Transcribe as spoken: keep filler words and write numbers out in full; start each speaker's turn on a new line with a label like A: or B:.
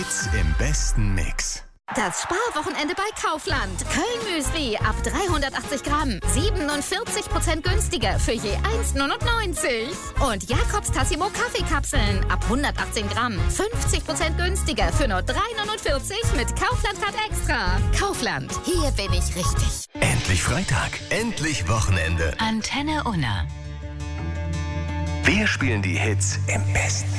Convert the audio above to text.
A: Hits im besten Mix.
B: Das Sparwochenende bei Kaufland. Köln-Müsli ab dreihundertachtzig Gramm. siebenundvierzig Prozent günstiger für je eins neunundneunzig. Und Jakobs Tassimo Kaffeekapseln ab hundertachtzehn Gramm. fünfzig Prozent günstiger für nur drei neunundvierzig mit Kaufland-Card Extra. Kaufland, hier bin ich richtig.
A: Endlich Freitag, endlich Wochenende.
C: Antenne Unna.
A: Wir spielen die Hits im besten